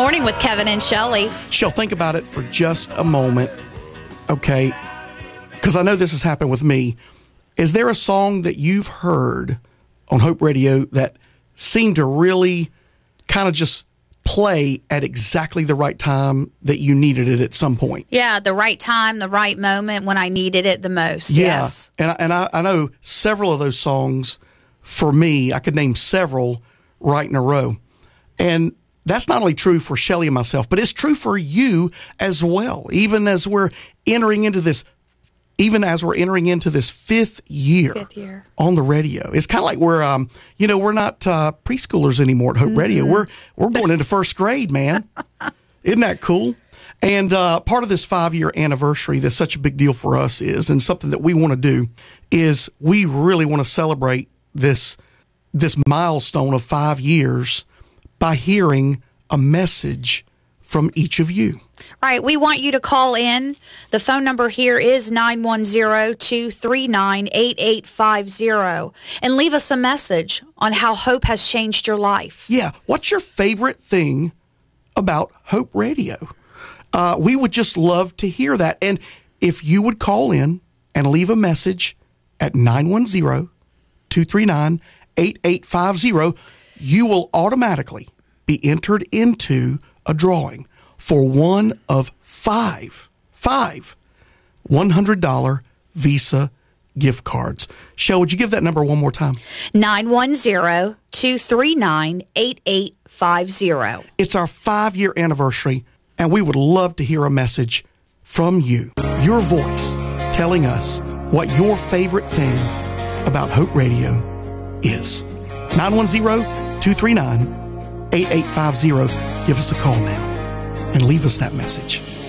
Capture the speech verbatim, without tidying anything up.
morning with Kevin and Shelley. Shell, think about it for just a moment, okay? Because I know this has happened with me. Is there a song that you've heard on Hope Radio that seemed to really kind of just play at exactly the right time that you needed it at some point? Yeah, the right time, the right moment when I needed it the most. Yeah. Yes. And, I, and I, I know several of those songs, for me, I could name several right in a row. And that's not only true for Shelley and myself, but it's true for you as well. Even as we're entering into this, even as we're entering into this fifth year, Fifth year. on the radio, it's kind of like we're, um, you know, we're not uh, preschoolers anymore at Hope mm-hmm. Radio. We're we're going into first grade, man. Isn't that cool? And uh, part of this five year anniversary that's such a big deal for us is, and something that we want to do is, we really want to celebrate this this milestone of five years. By hearing a message from each of you. Right. We want you to call in. The phone number here is nine one zero, two three nine, eight eight five zero. And leave us a message on how Hope has changed your life. Yeah. What's your favorite thing about Hope Radio? Uh, we would just love to hear that. And if you would call in and leave a message at nine one zero, two three nine, eight eight five zero, you will automatically be entered into a drawing for one of five, five one hundred dollars Visa gift cards. Shell, would you give that number one more time? nine one zero, two three nine, eight eight five zero. It's our five-year anniversary, and we would love to hear a message from you, your voice, telling us what your favorite thing about Hope Radio is. nine one zero, two three nine, eight eight five zero. Give us a call now and leave us that message.